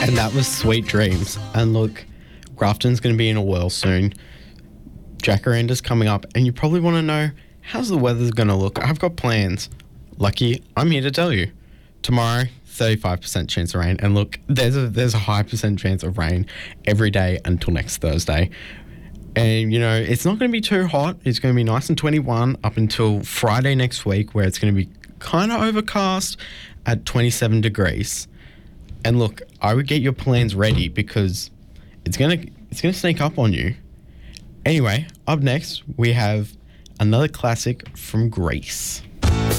And that was Sweet Dreams. And look, Grafton's going to be in a whirl soon. Jacaranda's coming up, and you probably want to know, how's the weather going to look? I've got plans. Lucky, I'm here to tell you. Tomorrow, 35% chance of rain. And look, there's a high percent chance of rain every day until next Thursday. And, you know, it's not going to be too hot. It's going to be nice and 21 up until Friday next week, where it's going to be kind of overcast at 27 degrees. And look, I would get your plans ready because it's going to sneak up on you. Anyway, up next, we have another classic from Greece.